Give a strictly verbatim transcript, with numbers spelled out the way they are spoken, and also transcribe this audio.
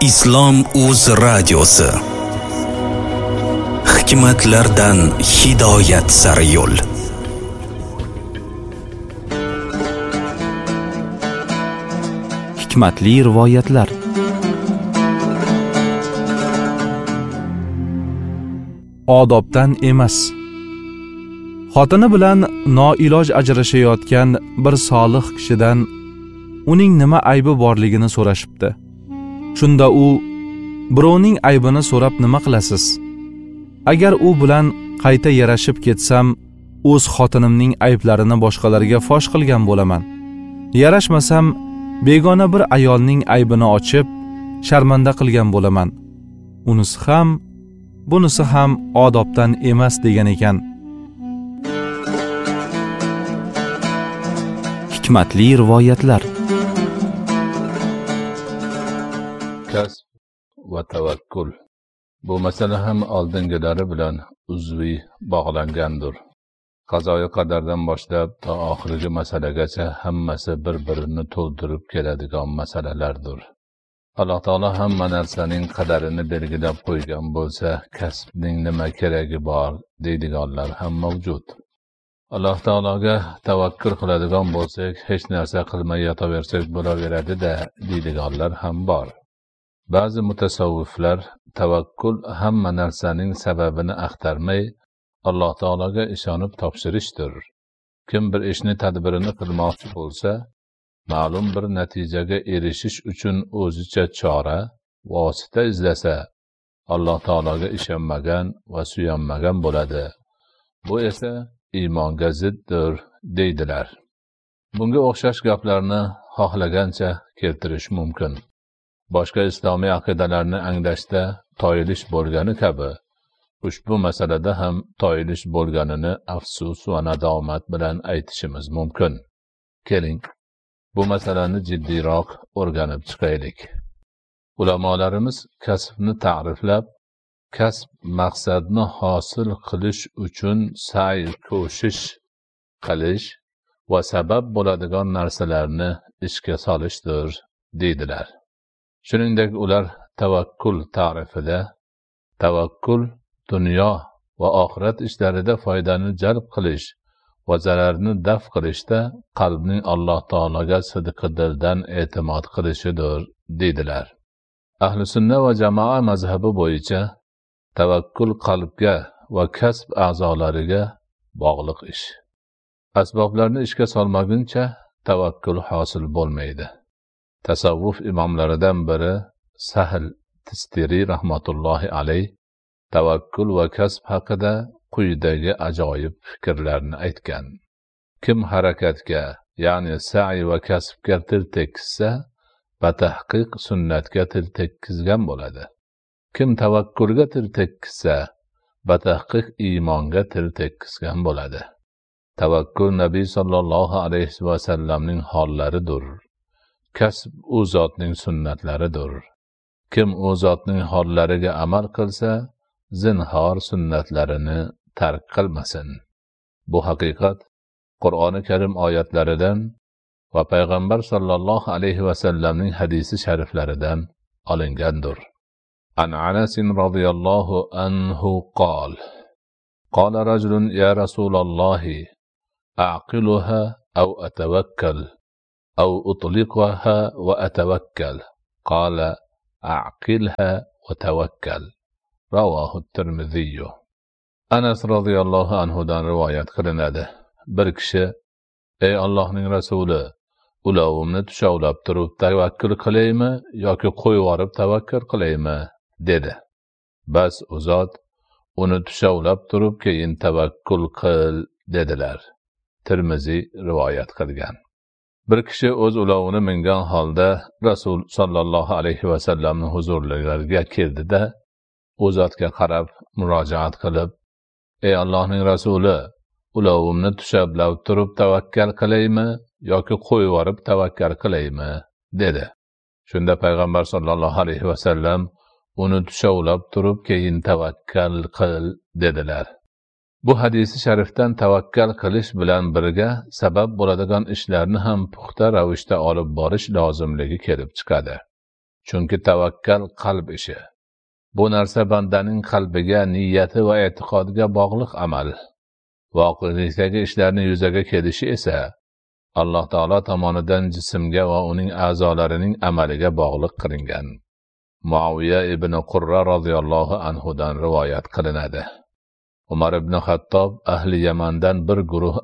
Islom o'z radiosi. Hikmatlardan hidoyat sari yo'l. Hikmatli rivoyatlar. Odobdan emas. Xotini bilan noiloj ajrashayotgan bir solih kishidan uning nima aybi borligini so'rashibdi. Shunda u, birovning aybini so'rab nima qilasiz? Agar u bilan qayta yarashib ketsam, o'z xotinimning ayblarini boshqalarga fosh qilgan bo'laman. Yarashmasam, begona bir ayolning aybini ochib, sharmanda qilgan bo'laman. Unisi ham, bunisi ham odobdan emas degan ekan. Hikmatli rivoyatlar. Kasb va tavakkul. Bu masala ham oldingilari bilan uzviy bog'langandir. Qazoyi qadardan boshlab to oxirgi masalagacha hammasi bir-birini to'ldirib keladigan masalalardir. Alloh taolo hamma narsaning qadarini belgilab qo'ygan bo'lsa, kasbning nima keragi bor deydiganlar ham mavjud. Alloh taologa tavakkul qiladigan bo'lsak, hech narsa qilmay yotaversak bo'laveradi-da deydiganlar ham bor. Ba'zi mutasavviflar tavakkul hamma narsaning sababini axtarmay Alloh taologa ishonib topshirishdir. Kim bir ishni tadbirini qilmoqchi bo'lsa, ma'lum bir natijaga erishish uchun o'zicha chora, vosita izlasa, Alloh taologa ishonmagan va suyanmagan bo'ladi. Bu esa iymonga ziddir deydilar. Bunga o'xshash gaplarni xohlagancha keltirish mumkin. Boshqa islomiy aqidalarni anglashda toyilish bo'lgani kabi, ushbu masalada ham toyilish bo'lganini afsus va nadomat bilan aytishimiz mumkin. Keling, bu masalani jiddiyroq o'rganib chiqaylik. Ulamolarimiz kasbni ta'riflab, kasb maqsadni hosil qilish uchun sa'y ko'shish qilish va sabab bo'ladigan narsalarni ishga solishdir deydilar. Shuningdek, ular tavakkul ta'rifida tavakkul dunyo va oxirat ishlarida foydani jalb qilish va zararni daf qilishda qalbning Alloh taologa sidqidildan e'timod qilishidir deydilar. Ahli sunna va jamoa mazhabi bo'yicha tavakkul qalbga va kasb a'zolariga bog'liq ish. Asboblarni ishga solmaguncha tavakkul hosil bo'lmaydi. Tasavvuf imomlaridan biri Sahl Tistiri rahmatullohi alayh tavakkul va kasb haqida quyidagi ajoyib fikrlarni aytgan. Kim harakatga, ya'ni sa'i va kasbga til tekkizsa, batahqiq sunnatga til tekkizgan bo'ladi. Kim tavakkulga til tekkizsa, batahqiq iymonga til tekkizgan bo'ladi. Tavakkul Nabiy sallallohu alayhi va sallamning hollaridir. Kasb u zotning sunnatlaridir. Kim u zotning hollariga amal qilsa, zinhor sunnatlarini tark qilmasin. Bu haqiqat Qur'oni Karim oyatlaridan va payg'ambar sallallohu alayhi va sallamning hadisi shariflaridan olingandir. An Anas radhiyallohu anhu qol: Qala rajulun ya Rasululloh, a'qiluha aw atawakkal aw utliqaha wa atawakkal. Qala a'qilha wa tawakkal. Ravohu Tirmizi. Anas radhiyallohu anhu dan rivoyat qilinadi. Bir kishi: "Ey Allohning rasuli, ulovimni tushovlab turib tavakkul qilaymi yoki qo'yib yorib tavakkul qilaymi?" dedi. Bas u zot uni tushovlab turib keyin tavakkul qil dedilar. Tirmizi rivoyat qilgan. Bir kishi o'z ulovini mingan holda Rasul sallallohu alayhi va sallamning huzurlariga keldi-da, u zotga qarab murojaat qilib: "Ey Allohning rasuli, ulovimni tushovlab turib tavakkal qilaymi yoki qo'yib yorib tavakkal qilaymi?" dedi. Shunda payg'ambar sallallohu alayhi va sallam uni tushovlab turib keyin tavakkal qil dedilar. Bu hadisi sharifdan tavakkal qilish bilan birga sabab bo'ladigan ishlarni ham puxta ravishda olib borish lozimligi kelib chiqadi. chunki tavakkal qalb ishi. Bu narsa bandaning qalbiga, niyati va e'tiqodiga bog'liq amal. Voqelikdagi ishlarning yuzaga kelishi esa Alloh taolo tomonidan jismga va uning a'zolarining amaliga bog'liq qilingan. Muaviya ibn Qurra radhiyallohu anhu dan rivoyat qilinadi. Umar ibn Xattob ahli Yamandan bir guruh